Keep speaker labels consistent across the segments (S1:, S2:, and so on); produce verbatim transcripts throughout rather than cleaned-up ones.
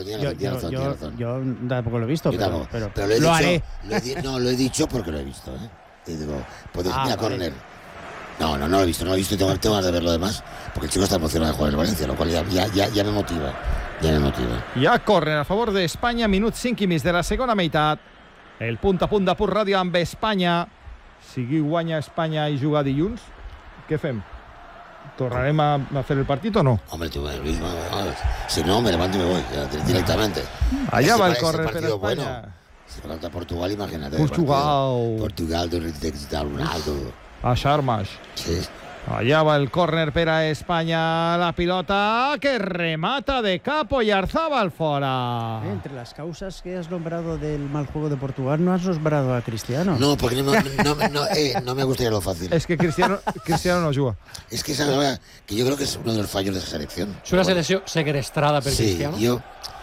S1: tiene,
S2: yo,
S1: tiene
S2: yo,
S1: razón,
S2: yo,
S1: tiene razón.
S2: yo tampoco lo he visto,
S1: Yo
S2: pero,
S1: tampoco.
S2: pero,
S1: pero lo, he
S2: lo
S1: dicho,
S2: haré.
S1: Lo he di- no, lo he dicho porque lo he visto, ¿eh? Y digo, puedes
S2: Ah,
S1: ir a
S2: vale.
S1: córner. No, no, no lo he visto, no lo he visto y tengo, tengo ganas de ver lo demás, porque el chico está emocionado de jugar en el Valencia, lo cual ya, ya, ya, ja me motiva, ja me motiva.
S3: Hi ha córner a favor d'Espanya, minut cinc i mig de la segona meitat. El punt a punt de Pur Ràdio amb Espanya. Si guanya Espanya i juga dilluns, què fem? ¿Tornarem a, a hacer el partit o no?
S1: Hombre, tú, Luis, vamos, vamos. Si no, me levanto y me voy ya, directamente.
S3: Allá
S1: Ese
S3: va el
S1: pa- ese
S3: córner per
S1: partido
S3: Espanya.
S1: bueno. Si falta Portugal, imagínate.
S3: Portugal.
S1: Portugal, de Ronaldo.
S3: A Sharmash.
S1: Sí.
S3: Allá va el córner per a Espanya. La pilota que remata de capo y Arzábal fora.
S2: Entre las causas que has nombrado del mal juego de Portugal, ¿no has nombrado a Cristiano?
S1: No, porque no, no, no, no, eh, no me gustaría lo fácil.
S3: Es que Cristiano, Cristiano no juga.
S1: Es que esa verdad que yo creo que es uno de los fallos de esa selección.
S4: Es una selección segrestrada per
S1: Sí,
S4: Cristiano.
S1: yo,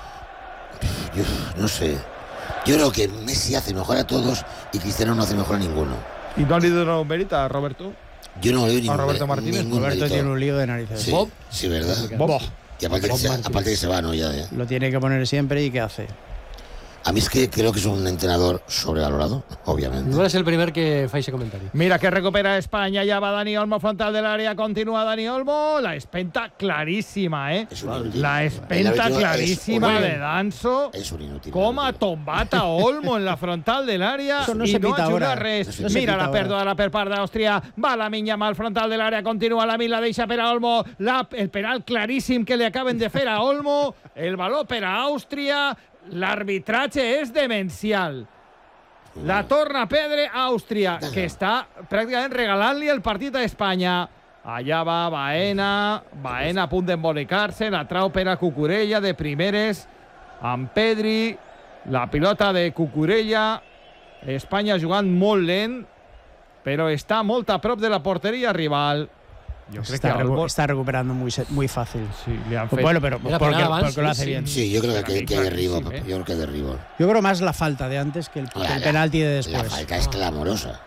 S1: yo no sé. Yo creo que Messi hace mejor a todos y Cristiano no hace mejor a ninguno.
S3: ¿Y no le dieron mérito a Roberto?
S1: Yo no le doy ningún,
S3: Roberto Martínez.
S1: ningún
S2: Roberto
S1: mérito.
S2: tiene un lío de narices.
S1: Sí,
S4: Bob.
S1: sí, ¿verdad?
S3: Bobo.
S1: Y aparte que, se, aparte que se va, ¿no? Ya, ya.
S2: Lo tiene que poner siempre y ¿qué hace?
S1: A mí es que creo que es un entrenador sobrevalorado, obviamente.
S4: No eres el primer que fa ese comentario.
S3: Mira que recupera España, ya va Dani Olmo frontal del área, continúa Dani Olmo, la espenta clarísima, ¿eh?
S1: Es un inútil.
S3: La
S1: El
S3: espenta
S1: árbitro
S3: clarísima
S1: es un-
S3: de Danso.
S1: Es un inútil.
S3: Coma tombata Olmo en la frontal del área
S2: Eso no
S3: y
S2: se
S3: no
S2: pita
S3: ajuda
S2: ahora.
S3: res.
S1: No se
S3: Mira
S2: pita
S3: la
S2: ahora.
S3: pèrdua de la per part d'Àustria, va la minya mal frontal de l'àrea, continua la Mila, deixa per a Olmo, la, el penal claríssim que li acaben de fer a Olmo, el baló per a Àustria, l'arbitratge és demencial. La torna a perdre Àustria, que està pràcticament regalant-li el partit a Espanya. Allà va Baena, Baena a punt d'embolicar-se, la trau per a Cucurella de primeres, amb Pedri, la pilota de Cucurella, Espanya jugant molt lent, però està molt a prop de la porteria rival. Jo crec
S2: Está,
S3: que
S2: recu-
S3: Olmo...
S2: está recuperando muy, se- muy fácil.
S3: Sí, li han fet...
S2: Bueno, pero
S4: Era
S2: porque,
S4: penal abans,
S2: porque lo hace
S4: sí,
S2: bien.
S1: Sí, yo creo que, que derribo.
S3: Sí, ¿eh?
S1: Yo creo que derribo.
S2: Yo creo más la falta de antes que el, que
S1: La-
S2: el
S1: la-
S2: penalti de
S1: La
S2: después.
S1: falta es clamorosa.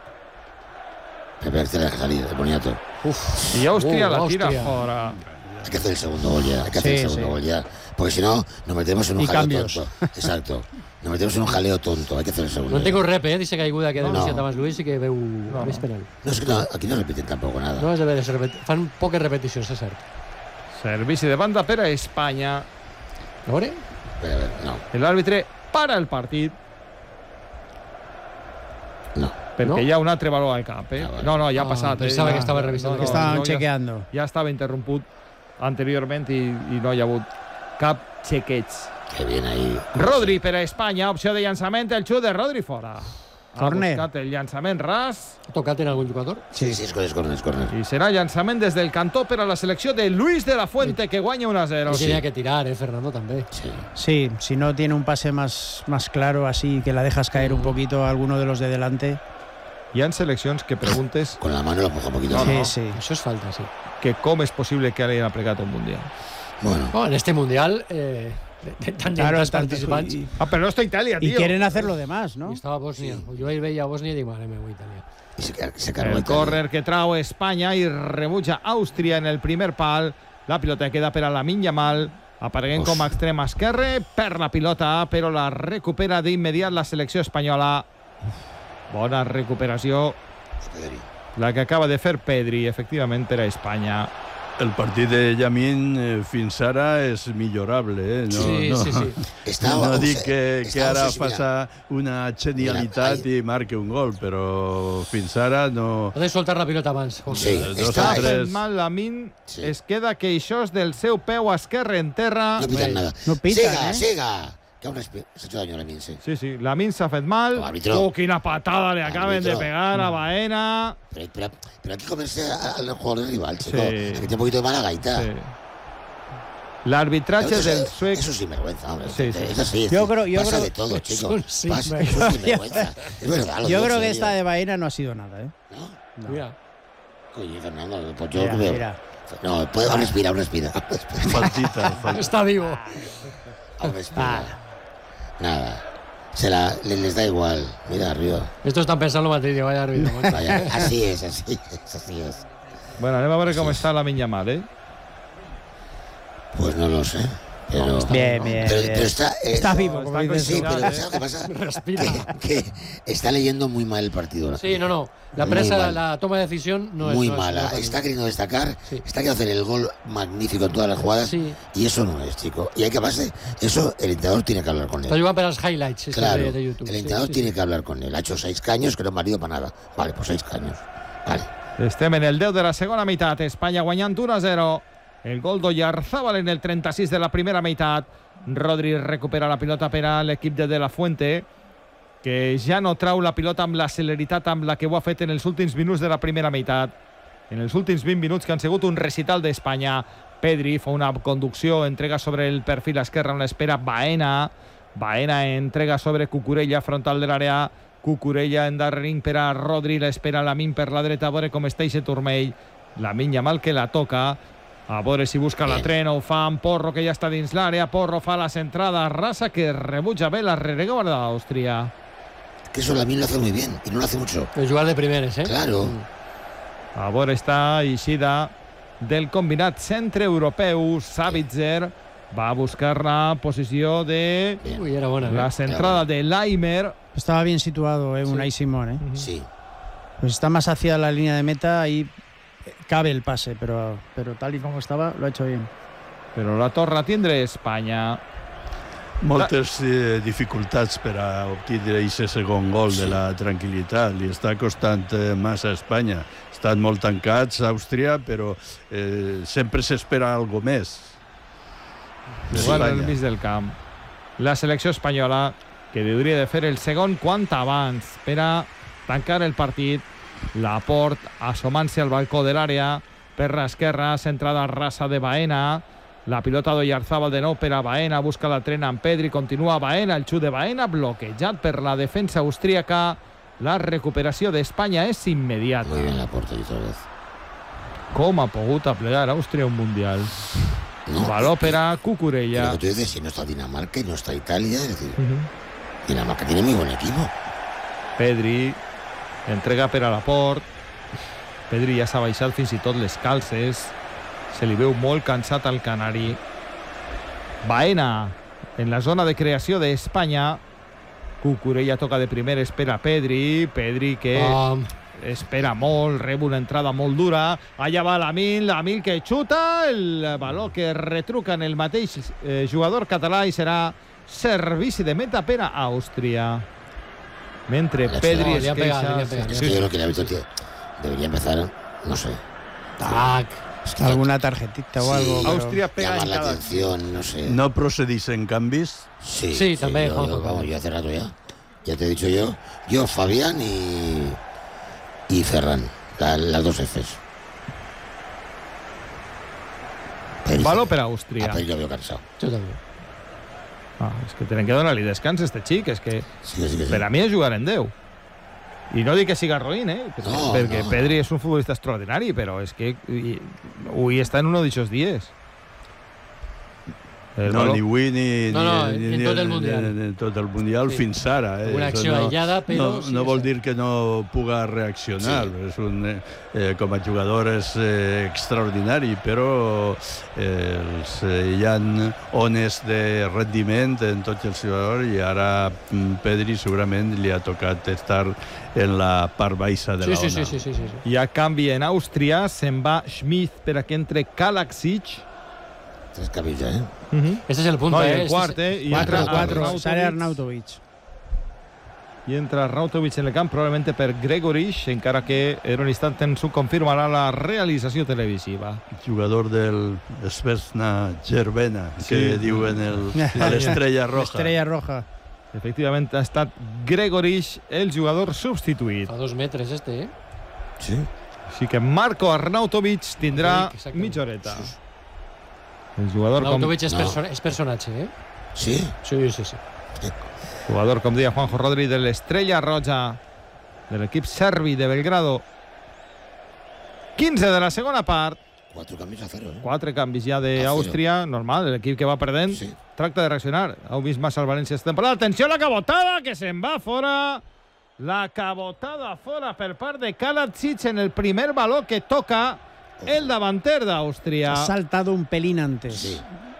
S1: Pepe te deja salir, el boniato.
S3: I Àustria
S4: Uh,
S3: la tira
S4: Àustria.
S3: fora.
S1: Hay que hacer el segundo gol ya. Hay que hacer
S2: Sí,
S1: el segundo
S2: sí.
S1: gol ya. Porque si no, nos metemos en un
S2: Y
S1: jaleo
S2: cambios.
S1: tonto. Exacto. Nos metemos en un jaleo tonto. Hay que hacer el segundo.
S4: No en
S1: ya.
S4: tinc rep, eh, d'aquesta caiguda que ha
S1: No.
S4: denunciat abans Luis i que veu
S3: No,
S4: més
S3: no.
S4: penal.
S1: No, es que no, aquí no repiten tampoco nada.
S4: No és de veres, repet... fan poques repeticions, és cert.
S3: Servici de banda per a Espanya.
S4: A veure?
S1: A ver, a ver, no,
S3: L'àrbitre para el partit
S1: no.
S3: perquè
S4: No?
S3: hi ha un altre baló al cap. Eh?
S1: Ah, vale.
S3: No, no, ja ha
S4: Ah,
S3: passat.
S4: pensava
S3: eh?
S4: que
S3: Ja-
S4: estava revisant.
S2: Que estaban
S3: ja-
S2: chequeando.
S3: Ja estava interromput anteriorment i, i no hi ha hagut cap chequeig.
S1: Qué bien ahí.
S3: Rodri per a Espanya, opció de llançament, el xut de Rodri fora. Ha
S2: Corner.
S3: buscat el llançament ras
S4: Ha tocat en algun jugador?
S1: Sí, sí, es corner, es corner, es corner.
S3: i serà llançament des del cantó per a la selecció de Luis de la Fuente, que guanya un a zero.
S4: No tenia que tirar, eh, Fernando, també.
S1: Sí.
S2: Sí, si no tiene un pase más, más claro, así que la dejas caer un poquito a alguno de los de delante.
S3: Hi ha seleccions que preguntes
S1: Con la mano lo empuja un poquito.
S3: No,
S2: sí,
S3: no.
S2: sí.
S4: Això és falta, sí.
S3: que com és possible que hagin aplicat un Mundial.
S1: Bueno,
S4: Oh, en este Mundial, eh, de, de tan
S2: Claro,
S4: tantos
S2: tanto-
S4: participants,
S2: y,
S3: Ah, però no està Itàlia,
S2: y
S3: tio.
S2: quieren hacer lo demás, ¿no?
S4: i estava Bòsnia. Jo ahir veia Bòsnia i dic, mare meva, Itàlia.
S1: y se, car- se cargó
S3: El
S1: Italia.
S3: córner que trau Espanya i rebutja Àustria en el primer pal. La pilota queda per a Lamine Yamal, apareguent
S1: Uf.
S3: com a extrem esquerre, per la pilota, però la recupera d'immediat la selecció espanyola. Bona recuperació,
S1: Pedri.
S3: la que acaba de fer Pedri, efectivament, per a Espanya.
S5: El partit de Llamin eh, fins ara és millorable. Eh? No,
S4: Sí,
S5: no,
S4: sí, sí.
S1: Està,
S5: no
S1: obse-
S5: dic que,
S1: està
S5: que ara
S1: obsessionat.
S5: faça una genialitat
S1: Mira,
S5: i marque un gol, però fins ara no...
S4: Ha de soltar la pilota abans.
S1: Sí,
S5: Dos
S1: està,
S5: o tres.
S3: Fent mal Lamine,
S1: Sí.
S3: es queda queixós del seu peu esquerre en terra.
S1: No pitan nada.
S2: No pitan,
S1: siga,
S2: ¿eh?
S1: siga. Que aún respira. Se ha hecho daño a la Min, sí.
S3: Sí, sí, Lamine s'ha fet mal.
S1: Oh, árbitro.
S3: Oh, quina patada le acaben de
S1: Árbitro.
S3: pegar a Baena.
S1: Pero, pero, pero hay que comerse a- al jugador rival, chico.
S3: Sí.
S1: Que tiene un poquito de mala gaita.
S3: Sí. L'arbitratge
S1: Eso,
S3: del
S1: eso,
S3: suec...
S1: eso es sinvergüenza, hombre.
S3: Sí, sí.
S1: Es así. es
S2: Yo
S1: decir,
S2: creo- yo
S1: pasa
S2: creo-
S1: de todo,
S4: Es
S1: chico.
S4: un
S1: Pasa, eso es
S4: sinvergüenza.
S1: sinvergüenza. Es verdad, lo
S2: Yo
S1: digo
S2: creo
S1: en
S2: que
S1: serio.
S2: esta de Baena no ha sido nada, ¿eh?
S1: ¿No?
S2: No.
S4: Mira,
S1: Coño, Fernando, pues yo
S2: Mira,
S1: veo.
S2: mira.
S1: No, puede, aún respira, aún respira.
S5: Faltita, faltita.
S4: està vivo.
S1: Aún respira. Nada. Se la, le- les da igual. Mira, arriba.
S4: Esto están pensando lo mateix, vaya árbitro. macho.
S1: Vaya, así es, así es, así es.
S3: Bueno, anem a veure com està Lamine Yamal, eh?
S1: Pues no lo sé. Pero,
S2: Bien, bien,
S1: pero,
S2: bien.
S1: pero está, eh,
S2: Está vivo, como
S3: está
S2: dices
S1: Sí,
S2: tú.
S1: pero
S3: ¿eh?
S1: ¿sabes lo que pasa?
S4: Respira.
S1: Que, que está leyendo muy mal el partido.
S4: Sí, no, no. La
S1: Muy
S4: presa,
S1: mal.
S4: la toma de decisión no es.
S1: muy
S4: no es-
S1: mala.
S4: no es-
S1: Está queriendo destacar,
S4: Sí.
S1: está queriendo hacer el gol magnífico en todas las jugadas.
S4: Sí.
S1: Y eso no es, chico. Y hay que pasar. Eso el entrenador tiene que hablar con
S4: Está
S1: él.
S4: jugando para los highlights este
S1: Claro,
S4: de, de YouTube.
S1: el
S4: Sí,
S1: entrenador
S4: sí,
S1: tiene
S4: sí.
S1: que hablar con él. Ha hecho seis caños que no han valido para nada. Vale, pues seis caños. Vale.
S3: Estem en el deu de la segona meitat. Espanya guanyant u a zero. El gol d'Oyarzabal en el trenta-sis de la primera meitat. Rodri recupera la pilota per a l'equip de De La Fuente, que ja no trau la pilota amb la celeritat amb la que ho ha fet en els últims minuts de la primera meitat. En els últims vint minuts que han sigut un recital d'Espanya. Pedri fa una conducció, entrega sobre el perfil esquerre on l'espera Baena. Baena entrega sobre Cucurella, frontal de l'àrea. Cucurella endarrerint per a Rodri, l'espera Lamine per la dreta, a veure com està ixe turmell. Lamine Yamal que la toca, a veure si busca la tren, ho fa amb Porro, que ja està dins l'àrea. Porro fa la centrada, Rasa que rebutja bé la rereguarda d'Àustria.
S1: Que eso Lamine lo hace muy bien y no lo hace mucho.
S4: El jugar de primeres, ¿eh?
S1: Claro.
S3: A veure està eixida del combinat centre europeu. Savitzer va a buscar la posició de
S4: Uy, era buena.
S3: la
S4: ¿eh?
S3: centrada de Laimer.
S2: Estaba bien situado, eh, Unai Simón. Eh.
S1: Sí.
S2: Pues está más hacia la línea de meta, ahí cabe el pase, pero, pero tal y como estaba, lo ha hecho bien.
S3: Però la torna a tindre Espanya.
S5: Moltes eh, dificultats per a obtindre aquest segon gol de la tranquil·litat. Li està costant eh, massa a Espanya. Estan molt tancats a Àustria, però eh, sempre s'espera algo més.
S3: Jugant al mig del camp. La selecció espanyola, que hauria de fer el segon quant abans per a tancar el partit. Laport assomant-se al balcó de l'àrea per l'esquerra, centrada Rasa de Baena. La pilota d'Oyarzabal de nou per a Baena, busca la trena amb Pedri, continua Baena, el xut de Baena bloquejat per la defensa austríaca. La recuperació d'Espanya és immediata.
S1: Muy bien la Porto otra vez.
S3: Com ha pogut aplegar Àustria un mundial?
S1: No,
S3: Baló per a
S1: y lo
S3: Cucurella.
S1: que tú dices, si no está Dinamarca y no está Italia, es decir,
S3: Uh -huh.
S1: Dinamarca tiene muy buen equipo.
S3: Pedri entrega per a Laport. Pedri ja s'ha baixat fins i tot les calces, se li veu molt cansat al canari. Baena en la zona de creació d'Espanya. Cucurella toca de primer, espera Pedri. Pedri que
S4: Um,
S3: espera molt, rep una entrada molt dura. Allà va Lamine, Lamine que xuta, el baló que retruca en el mateix eh, jugador català i serà servici de meta per a Àustria. Mentre
S1: No,
S3: Pedri
S4: li
S3: es
S4: ha pegat,
S3: queixa...
S4: li ha pegat.
S1: Es que yo creo que el árbitro tie- debería empezar, no sé.
S4: tac.
S1: Es que
S2: Alguna tarjetita o algo.
S1: Sí.
S2: pero-
S3: Àustria pega
S1: llamar
S3: en
S1: la
S3: cada...
S1: atención, no sé.
S5: No procedís en canvis?
S1: Sí,
S4: Sí, también,
S1: yo-
S4: Juanjo.
S1: yo- vamos, yo hace rato ya. Ya te he dicho yo. Yo, Fabián y. Y Ferran. La- las dos Fs. Pedri-
S3: Baló per a
S1: A
S3: Àustria.
S1: Pedri lo veo cansado.
S4: Yo también.
S3: Ah, és que tenen que donar-li descans a este xic, és que
S1: Sí, sí, que sí.
S3: per a mi és jugar en deu. I no dic que siga roïn, eh? Perquè,
S1: No,
S3: perquè
S1: no.
S3: Pedri és un futbolista extraordinari, però és que i, avui està en un d'aquests dies. El
S5: No,
S3: baló-
S5: ni avui ni,
S4: No, no,
S5: ni,
S4: en
S5: ni,
S4: tot el
S5: ni-
S4: Mundial.
S5: ni en tot el Mundial
S4: Sí.
S5: fins ara. Eh?
S4: Una
S5: Això
S4: acció
S5: no,
S4: aïllada, però
S5: no,
S4: sí,
S5: no
S4: és
S5: vol
S4: cert.
S5: dir que no puga reaccionar.
S1: Sí.
S5: És un, eh, eh, com a jugador és eh, extraordinari, però eh, els, eh, hi ha ones de rendiment en tots els jugadors i ara mm, Pedri segurament li ha tocat estar en la part baixa de
S4: Sí,
S5: la
S4: sí,
S5: ona.
S4: sí, sí, sí, sí, sí.
S3: Hi ha canvi en Àustria, se'n va Schmidt per a que entre Kalaksic.
S1: Tres cambios ya, ¿eh?
S3: Uh -huh.
S4: Este es el punto,
S3: No, i
S4: ¿eh?
S3: el
S4: Este
S3: quart,
S4: es-
S3: eh? I
S2: Cuatro,
S3: entra
S2: cuatro.
S3: Arnautovic.
S2: Sale Arnautovic.
S3: I entra Arnautovic en el camp, probablement per Gregoric, encara que en un instant ens ho confirmarà la realització televisiva.
S5: Jugador del Svesna Gervena,
S3: Sí.
S5: que diuen el, a l'Estrella Roja.
S2: Estrella Roja.
S3: Efectivament ha estat Gregoric el jugador substituït.
S4: A dos metres este, ¿eh?
S1: Sí.
S3: Així que Marco Arnautovic tindrà
S4: Gregoric, exactament.
S3: mitja horeta. El jugador com,
S4: Arnautovic es,
S1: No.
S4: perso es personaje, ¿eh?
S1: Sí.
S4: Sí, sí, sí.
S3: jugador, com deia Juanjo Rodri, de l'Estrella Roja, de l'equip serbi de Belgrado. quinze de la segona part.
S1: Cuatro cambios a cero, ¿eh?
S3: Quatre canvis ja
S1: A
S3: d'Àustria, normal, l'equip que va perdent.
S1: Sí.
S3: Tracta de reaccionar. Heu vist massa el València esta temporada. Atenció a la cabotada, que se'n va fora. La cabotada fora per part de Kaladzic en el primer baló que toca el davanter d'Àustria.
S2: Ha saltado un pelín antes.
S1: Sí.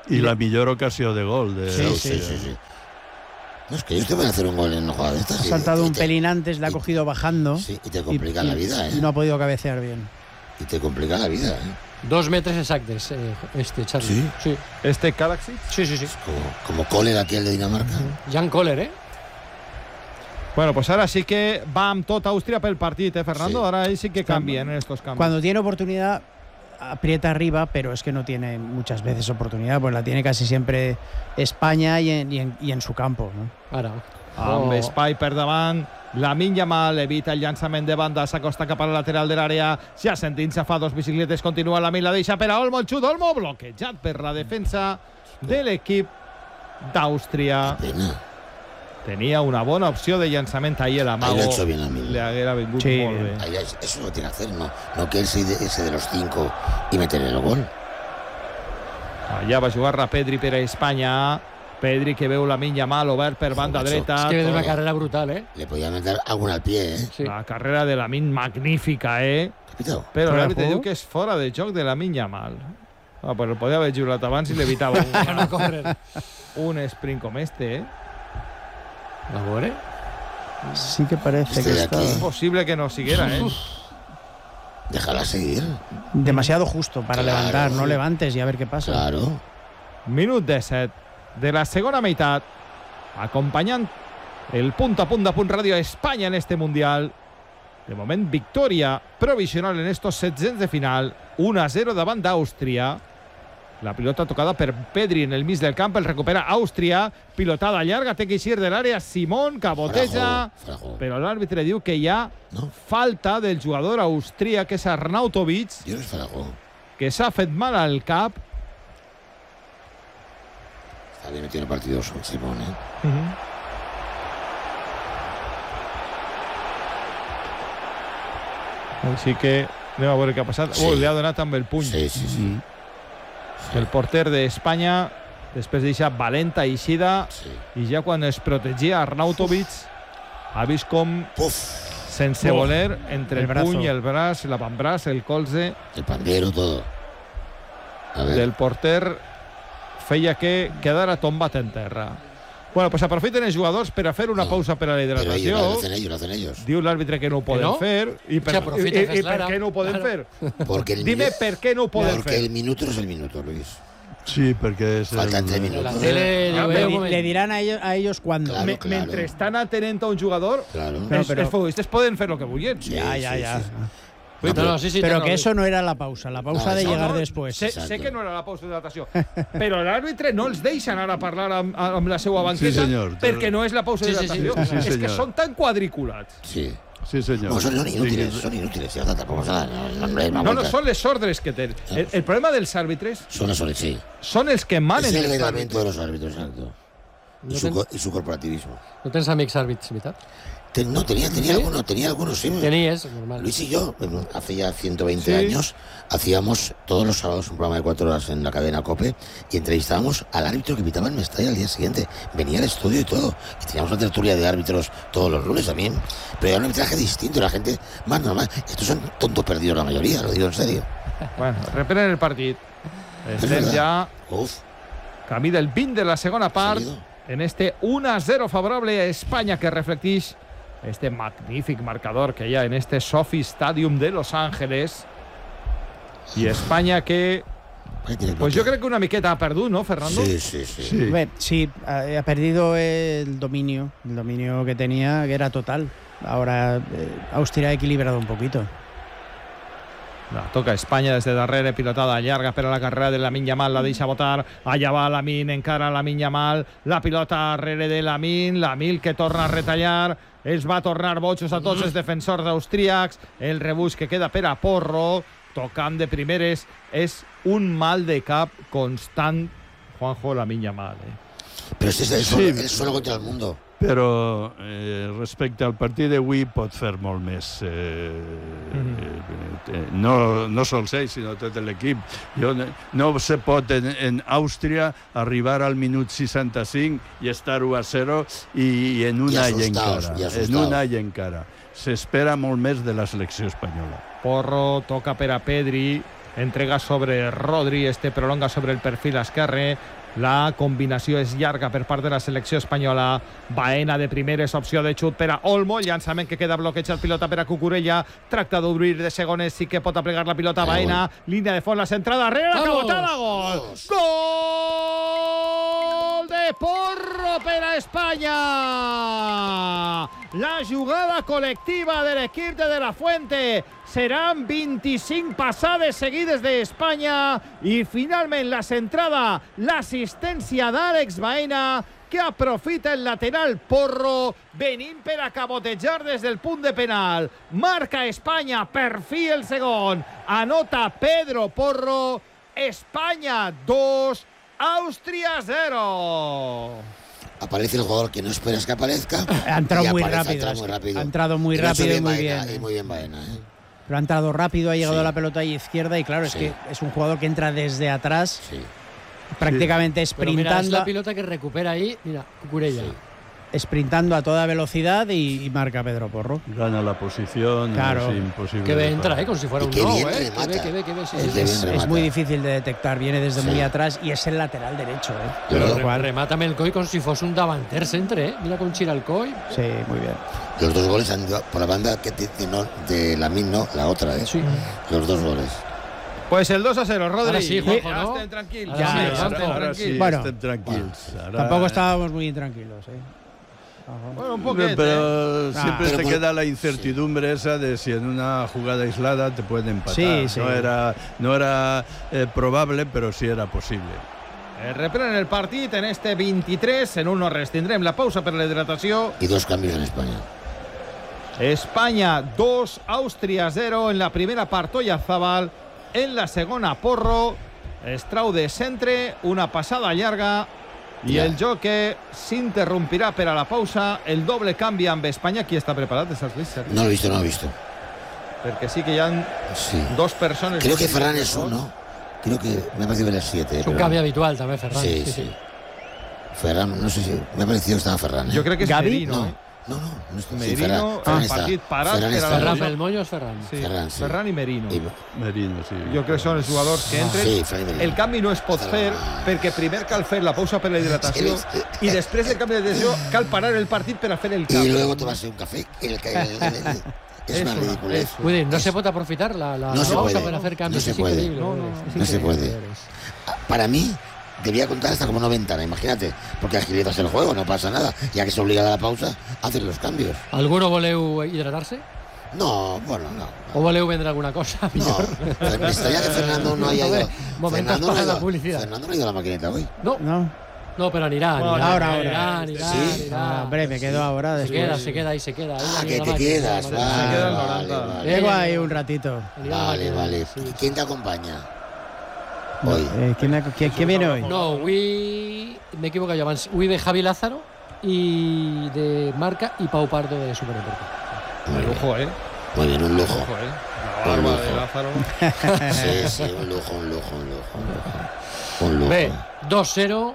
S5: I la millor ocasió de gol. De
S2: Sí,
S1: Sí, sí, sí, sí. No, es que ellos te van a hacer un gol en una jugada de estas.
S2: Ha
S1: y-
S2: saltado
S1: y
S2: un
S1: te-
S2: pelín antes, le ha
S1: y-
S2: cogido bajando.
S1: Sí, y te
S2: y-
S1: complican
S2: y-
S1: la vida, ¿eh?
S2: y no ha podido cabecear bien.
S1: Y te complican la vida, ¿eh?
S4: Dos metres exactos, eh, este, Charlie.
S1: Sí.
S4: Sí,
S3: Este Galaxy.
S4: sí, sí. sí.
S1: Como, como Kohler aquel de Dinamarca.
S4: Jan Kohler, ¿eh?
S3: Bueno, pues ahora sí que va amb tot Àustria pel partit, eh, Fernando?
S1: Sí.
S3: Ahora ahí sí que cambian en estos cambios.
S2: Cuando tiene oportunidad, aprieta arriba, pero es que no tiene muchas veces oportunidad, pues la tiene casi siempre España y en, y en, y en su campo, ¿no?
S4: Ara.
S3: Amb
S4: Oh.
S3: espai per davant, Lamine Yamal evita el llançament de banda, s'acosta cap a la lateral de l'àrea, ja sentint-se fa dos bicicletes, continua Lamine, la deixa per a Olmo, el xut Olmo, bloquejat per la defensa de l'equip d'Àustria.
S1: Pena.
S3: Tenia una bona opció de llançament ahir a la
S1: Ahí
S3: Mago.
S1: lo ha hecho bien Lamine.
S3: Le haguera vingut
S2: Sí,
S3: molt
S2: bien.
S3: bé.
S1: Ahí es- eso lo tiene que hacer, no, no que él sea de- ese de los cinco y meter el gol.
S3: Allà va jugar-la Pedri per a Espanya. Pedri que veu Lamine Yamal obert per banda
S1: macho,
S3: dreta.
S4: Es que es una
S1: todo.
S4: carrera brutal, ¿eh?
S1: Le podía meter alguna al pie, ¿eh?
S4: Sí.
S3: La carrera de Lamine magnífica, eh?
S1: Capitao.
S3: Però
S2: Fora de
S3: l'àrbitre
S2: juego?
S3: diu que és fora de joc de Lamine Yamal. Ah, pues el podia haver jugat abans i l'evitava
S4: Para no
S3: un,
S4: correr.
S3: un sprint com este, eh?
S4: A veure.
S2: Sí que parece
S1: Este
S2: que
S1: de
S2: está
S1: aquí.
S3: És possible que no siguera, eh?
S1: Déjala seguir.
S2: demasiado justo para
S1: Claro.
S2: levantar. No levantes y a ver qué pasa.
S1: Claro.
S3: Minut disset de la segona meitat, acompanyant el punt a punt de Punt Ràdio a Espanya en este Mundial. De moment, victòria provisional en estos setzents de final, uno a zero davant d'Àustria. La pilota tocada per Pedri en el mig del camp, el recupera Àustria, pilotada llarga, té que eixir de l'àrea, Simón, caboteja,
S1: Fuera de juego.
S3: però l'àrbitre diu que hi ha
S1: No.
S3: falta del jugador austríac, que és Arnautovic,
S1: Yo no es fuera de juego.
S3: que s'ha fet mal al cap.
S1: Está bien metido en el partido Simón, ¿eh?
S3: Així que anem a veure què ha passat.
S1: Sí.
S3: Oh, li ha donat amb el puny.
S1: Sí, sí, sí.
S5: Mm.
S3: El porter d'Espanya, després d'eixa valenta eixida,
S1: sí.
S3: i ja quan es protegia Arnautovic, ha vist com,
S1: Puf.
S3: sense
S2: Oh,
S3: voler, entre
S2: el
S3: el,
S2: brazo.
S3: puny, el braç, l'avantbraç, el colze
S1: El pandero, todo. A ver.
S3: del porter feia que quedara tombat en terra. Bueno, pues aprofiten els jugadors per a fer una
S1: No,
S3: pausa per a la
S1: Pero ellos
S3: hidratació.
S1: lo hacen ellos, lo hacen ellos.
S3: Diu l'àrbitre que no ho poden
S4: no?
S3: fer. I per,
S4: Se aprofita
S3: i,
S4: i
S3: i,
S4: fes
S3: i per
S4: l'ara.
S3: què no ho poden
S4: Claro.
S3: fer?
S1: Porque el
S3: Dime
S1: minuto,
S3: per què no ho poden
S1: porque
S3: fer.
S1: el minuto no es el minuto, Luis.
S5: Sí, perquè és
S1: Faltan tres
S5: el,
S1: minutos.
S4: La tele,
S3: Ah,
S4: diu,
S2: Le,
S4: eh, un
S2: di-
S4: moment.
S2: le dirán a ellos, a ellos cuándo.
S1: Claro.
S3: Me, mentre estan atenent a un jugador,
S1: Claro.
S2: No,
S3: els,
S2: però-
S3: els futbolistes poden fer el que vulguin.
S1: Sí,
S2: ya, ya,
S1: sí,
S2: ya.
S1: sí.
S4: No, no, sí, sí.
S2: Pero
S4: no,
S2: que
S4: no,
S2: eso no era la pausa, la pausa
S1: No,
S2: de
S1: no,
S2: llegar
S3: no,
S2: después.
S3: Sé,
S1: Exacto.
S3: sé que no era la pausa d'hidratació, però l'àrbitre no els deixa anar a parlar amb, amb la seva banqueta,
S5: Sí, senyor.
S3: perquè no és la pausa
S4: Sí, sí, sí,
S3: d'hidratació.
S5: sí, sí,
S3: és que
S5: senyor.
S3: són tan quadriculats.
S1: Sí.
S5: Sí, senyor.
S1: No, son, son inútiles,
S5: Sí,
S1: son inútiles. Ya está, tampoco se dan. No, no, no, hay más
S3: No, no,
S1: vueltas.
S3: són les ordres que tenen. El, el problema dels àrbitres
S1: Son las horas, sí.
S3: són els que manen
S1: Es el
S3: els
S1: reglamento
S3: àrbitres.
S1: de los árbitros, exacto. Y,
S4: No
S1: su,
S4: ten-
S1: co- y su corporativismo.
S4: No tens amics àrbits, veritat?
S1: Ten- no, tenía, tenía
S4: ¿Sí?
S1: algunos, tenía algunos, sí.
S4: Tenies, normal.
S1: Luis y yo, bueno, hace ya ciento veinte
S3: Sí.
S1: años, hacíamos todos los sábados un programa de cuatro horas en la cadena COPE y entrevistábamos al árbitro que pitaba en Mestalla al día siguiente. Venía al estudio y todo. Y teníamos una tertulia de árbitros todos los lunes también. Pero era un arbitraje distinto, la gente más normal. Estos son tontos perdidos la mayoría, lo digo en serio.
S3: Bueno, reprenen el partit. Estem
S1: verdad.
S3: ja
S1: Uf,
S3: camí del vint de la segona part,
S1: Salido.
S3: en este uno a zero favorable a Espanya, que reflecteix este magnífic marcador que hi ha en este Sophie Stadium de Los Ángeles. I Espanya que,
S1: ahí tiene
S3: pues jo
S1: bloqueo.
S3: crec que una miqueta ha perdut, ¿no, Fernando?
S1: Sí, sí, sí.
S5: Sí.
S2: Hombre, sí, ha, ha perdido el dominio, el dominio que tenía, que era total. Ahora eh, Austria ha equilibrado un poquito.
S3: La toca Espanya des de darrere, pilotada llarga per a la carrera de Lamine Yamal, la deixa botar, allà va Lamine, encara Lamine Yamal, la pilota darrere de Lamine, Lamine que torna a retallar, els va tornar bojos a tots els defensors austríacs, el rebuig que queda per a Porro, tocant de primeres, és un mal de cap constant, Juanjo, Lamine Yamal. Eh?
S1: Pero este es el
S5: Sí.
S1: solo, el solo contra el mundo.
S5: Però eh, respecte al partit d'avui pot fer molt més. Eh,
S3: Mhm.
S5: eh, eh, no, no sols ell, sinó tot l'equip. Jo no, no se pot en, en Àustria arribar al minut seixanta-cinc i estar u a zero i, i en un
S1: I
S5: any
S1: assustados,
S5: encara.
S1: i
S5: En
S1: assustados.
S5: un any encara. S'espera molt més de la selecció espanyola.
S3: Porro toca per a Pedri, entrega sobre Rodri, este prolonga sobre el perfil esquerre, La combinació és llarga per part de la selecció espanyola. Baena de primeres, opció de xut per a Olmo. Llançament que queda bloquejat, pilota per a Cucurella. Tracta d'obrir de segones, sí que pot aplegar la pilota a Baena. Línia de fons, la centrada darrere, la cabotada, gol! Gol de Porro per a Espanya! La jugada col·lectiva de l'equip de De La Fuente. Seran vint-i-cinc passades seguides d'Espanya i finalment la centrada, l'assistència d'Àlex Baena, que aprofita el lateral Porro, venint per a cabotejar des del punt de penal. Marca Espanya, per fi el segon. Anota Pedro Porro. Espanya dos, Austria cero.
S1: Aparece el jugador que no esperas que aparezca.
S2: Ha entrado muy
S1: aparece,
S2: rápido.
S1: entra muy rápido.
S2: Ha entrado muy
S1: Y lo ha hecho
S2: rápido y muy
S1: Baena,
S2: bien.
S1: y muy bien Baena, ¿eh?
S2: Pero ha entrado rápido, ha llegado
S1: Sí.
S2: a la pelota ahí izquierda y claro, es
S1: Sí.
S2: que es un jugador que entra desde atrás,
S1: Sí.
S2: prácticamente
S4: Pero mira, es
S2: sprintando,
S4: la pilota que recupera ahí. Mira, Cucurella.
S1: Sí.
S2: sprintando a toda velocidad y, y marca Pedro Porro.
S5: Gana la posición,
S2: Claro.
S5: es imposible.
S4: Que ve,
S5: de
S4: entra,
S5: parar.
S4: eh, como si fuera
S1: Y
S4: un
S1: qué
S4: no,
S1: bien
S4: eh. Que
S1: remata.
S4: ve, que ve, que ve. Sí,
S1: Es
S4: sí,
S1: que
S4: sí.
S1: bien
S2: Es, es
S1: remata.
S2: muy difícil de detectar, viene desde
S1: Sí.
S2: muy atrás y es el lateral derecho. ¿eh?
S1: Pero
S2: Con lo
S4: Re-
S2: cual-
S4: remátame el coi como si fuese un davanter centre, eh. Mira con Chira el coi.
S2: sí, muy bien.
S1: Los dos goles han ido por la banda que de, de, no, de la min, no, la otra, ¿eh?
S4: Sí.
S1: Los dos goles.
S3: Pues el dos a cero, Rodri.
S4: Ahora sí, Juanjo, ¿no?
S3: Estén tranquilos.
S4: Ahora
S2: sí,
S3: estén
S2: ahora-
S3: tranquilos.
S5: Ahora sí,
S2: Bueno.
S5: estén tranquilos. Ahora-
S2: Tampoco estábamos muy tranquilos. ¿eh? Ajá.
S3: Bueno, un poquito.
S5: Pero
S3: ¿eh?
S5: siempre
S1: Pero
S5: te
S1: por-
S5: queda la incertidumbre esa de si en una jugada aislada te pueden empatar.
S2: Sí, sí.
S5: No era, no era eh, probable, pero sí era posible.
S3: Eh, reprenen el partit en este vint-i-tres. En un no res. Tindrem la pausa per la hidratació.
S1: Y dos cambios en España.
S3: Espanya dos, Àustria zero. En la primera part Oyarzabal, en la segona Porro. Es trau de centre, una passada llarga i
S1: Ja.
S3: el joc que s'interrompirà per a la pausa. El doble canvi amb Espanya. Qui està preparat? Saps vist, Sergi?
S1: No lo he visto, no lo he visto.
S3: Perquè sí que hi ha
S1: Sí.
S3: dos persones...
S1: Creo que Ferran es uno. Creo que me ha parecido ver el siete.
S4: Es un cambio habitual también, Ferran.
S1: Sí, sí. Ferran, no sé si. Me ha parecido que estaba Ferran. ¿eh?
S3: Jo crec que és
S2: Gavi?
S3: Merino.
S1: No,
S3: eh?
S1: no, no. no está. Sí,
S3: Merino,
S1: Ferran,
S3: el
S1: Ferran está.
S3: partit parat
S1: Ferran
S3: per a
S1: está.
S3: la
S4: Ferran
S3: pausa.
S4: Belmoño es Ferran.
S3: Sí,
S1: Ferran, sí.
S3: Ferran i Merino.
S1: Y-
S5: Merino, sí.
S3: Jo crec que són els jugadors que entren.
S1: Sí, Ferran i Merino.
S3: El canvi no es pot fer perquè primer cal fer la pausa per la hidratació
S1: Sí,
S3: i després del canvi de hidratació cal parar el partit per a fer el
S1: Y
S3: canvi.
S1: luego tomarse un café. El, el- el- el- es una
S3: Eso,
S1: ridiculez.
S3: eso.
S4: Muy bien, no se puede aprovechar la, la
S1: No se
S4: pausa
S1: puede.
S4: para hacer cambios.
S1: No se
S4: es
S1: puede.
S4: increíble.
S3: No, no,
S4: es
S1: no se
S4: increíble,
S1: puede.
S4: eres.
S1: Para mí, debía contar hasta como noventa, imagínate. Porque agilizas el juego, no pasa nada. Ya que es obligada la pausa, haces los cambios.
S4: ¿Alguno voleu hidratarse?
S1: No, bueno, no.
S4: ¿O voleu vender alguna cosa?
S1: No,
S4: Millor?
S1: me extraña que Fernando no haya
S4: Hombre,
S1: ido.
S4: momentos
S1: Fernando no,
S4: para
S1: ha
S4: la
S1: ido
S4: publicidad.
S1: Fernando no ha ido a la maquineta hoy.
S4: No,
S2: ¿No?
S4: no, pero anirá.
S3: Bueno,
S4: anirá,
S2: ahora,
S4: anirá,
S2: ahora.
S4: anirá,
S1: Sí.
S4: anirá.
S2: Ah, hombre, me quedo ahora
S4: Se
S2: después.
S4: queda, se queda ahí, se queda. Ahí,
S1: Ah,
S4: ahí
S1: que
S4: la
S1: te
S4: máquina,
S1: quedas,
S4: la máquina.
S3: Se
S1: vale,
S3: queda el
S1: vale,
S3: noventa.
S1: vale.
S2: Llego ahí un ratito.
S4: Anirà la
S1: Vale,
S4: máquina,
S1: vale.
S4: sí, sí.
S1: ¿Quién te acompaña? Hoy.
S2: Eh, ¿quién, ha- quién- quién viene hoy?
S4: No, avui m'he equivocat jo abans. Avui ve Javi Lázaro i de Marca i Pau Pardo de Superdeporte.
S1: Muy bien.
S3: Lujo, ¿eh?
S1: Muy bien, un lujo.
S3: Lujo, ¿eh? La barba de Lázaro.
S1: Sí, sí, un lujo, un lujo, un lujo. Un lujo. Un lujo.
S4: Bé, dos cero.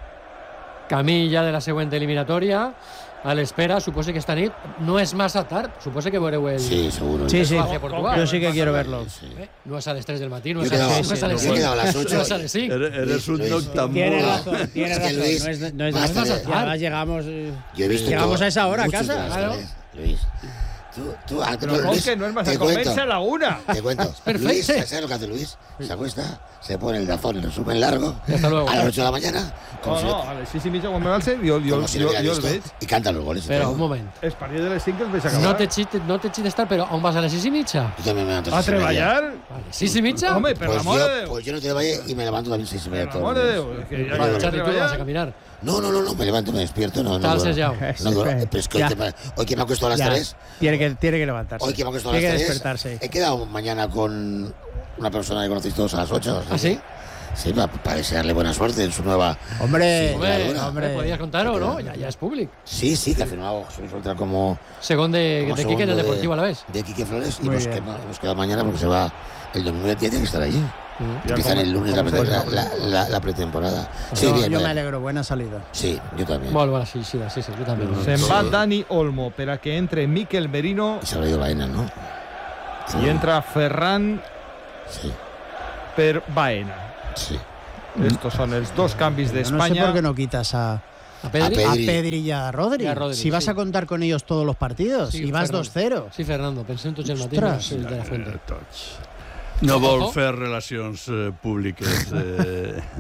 S4: Camí ja de la següent eliminatòria. A l'espera, suposo que esta nit no és massa tard. Suposo que veureu el...
S1: Sí, seguro.
S2: Sí, sí.
S4: Hacia Portugal.
S2: Yo sí que quiero verlo.
S1: Sí.
S4: Eh? No és a les tres del matí, no
S1: Yo
S4: és
S1: he
S4: a
S1: quedado,
S4: les, no és a les
S1: yo he
S4: cinc.
S1: quedado a las ocho.
S4: No és a les cinc.
S5: Eres, eres un
S1: Luis,
S5: noctambulo.
S2: Tiene
S1: Mola.
S2: razón, tiene
S1: Es que
S2: razón.
S1: Luis,
S2: no es, de- no es de-
S1: basta
S2: ya
S1: de-
S2: además llegamos. eh,
S1: Yo he visto
S2: Llegamos
S1: todo-
S2: a esa hora a
S1: muchos
S2: casa.
S1: de los
S4: Claro.
S1: tres, Luis. Tú, tú, ah,
S3: Pero
S1: tú,
S3: con
S1: Luis,
S3: que no es más
S1: te
S3: a
S1: cuento,
S3: comerse a la una.
S1: Te cuento.
S4: perfecto.
S1: Luis, ¿sabes lo que hace Luis? Se acuesta, se pone el dazón, el resumen largo,
S4: Y hasta luego.
S1: a las ocho de la mañana, como
S3: No,
S1: si,
S3: no, a les sis i mitja quan me l'alce, jo, jo,
S1: como si
S3: jo,
S1: lo hubiera
S3: jo el
S1: visto,
S3: veig.
S1: y canta los goles. y
S4: Però,
S1: todo.
S4: un moment.
S3: És partit de les cinc que els veig acabar.
S4: No te xites, no te xites tard, però on vas a les sis i mitja?
S1: Yo también me levanto
S3: A
S1: seis y media.
S3: treballar?
S4: Vale, sis i mitja?
S3: Home, per
S1: Pues
S3: l'amor de
S1: yo,
S3: Déu.
S1: pues yo no te vaya y me levanto también seis y media
S3: Per
S1: todos
S3: l'amor
S1: los
S3: de
S1: días.
S3: Déu. Que ja
S1: Vale,
S3: que
S4: Xavi, tu vas a
S3: treballar.
S4: caminar.
S1: No, no, no, no, me levanto, me despierto, no, no.
S4: Tal
S1: duermo.
S4: sesgau.
S1: No duermo. Pero es que hoy,
S2: Ya.
S1: que me, hoy que me acuesto a las
S2: ya,
S1: tres,
S2: tiene, que, tiene que levantarse.
S1: hoy que me acuesto a las
S2: tiene que
S1: tres,
S2: despertarse.
S1: he quedado mañana con una persona que conocéis todos a las ocho.
S4: ¿Ah, sí?
S1: Sí, para, para desearle buena suerte en su nueva...
S2: Hombre,
S1: Sí,
S4: Hombre,
S1: claro,
S4: hombre,
S2: hombre.
S4: podías contar-ho, no? Ja, ja és públic.
S1: Sí, sí, que ha firmado su suelta como...
S4: Segon de,
S1: como
S4: de Quique en
S1: segundo
S4: el
S1: de-
S4: Deportivo a la vez.
S1: De Quique Flores y
S2: Muy
S1: nos,
S2: bien.
S1: queda- hemos quedado mañana porque se va el domingo y tiene que estar allí.
S3: Ya
S1: Empiezan
S3: como-
S1: el lunes la,
S3: como se
S1: pretemporada-
S3: dice.
S1: la, la, la pretemporada. Sí,
S2: yo,
S1: bien,
S2: yo
S1: bien.
S2: me alegro, buena salida.
S1: Sí, yo también.
S4: Molt bona, sí, sí, sí, sí, jo també.
S3: Se'n va
S1: Sí.
S3: Dani Olmo per a que entre Miquel Merino
S1: Y se habrá ido Baena, ¿no?
S3: i entra Ferran
S1: Sí,
S3: per Baena.
S1: sí.
S3: Estos son els dos canvis
S2: Yo no sé
S3: d'Espanya.
S2: por qué no quitas a,
S4: A Pedri.
S1: A
S2: a
S1: Pedri.
S2: Pedri y a Rodri.
S4: Y a Rodri,
S2: si vas
S4: sí.
S2: a contar con ellos todos los partidos
S4: Sí,
S2: y vas
S4: Fernando.
S2: dos cero.
S4: Sí, Fernando, pensem tots el mateix,
S2: Ostres.
S4: no sé el de la Fuente.
S5: No vol fer relacions eh, públiques. Eh,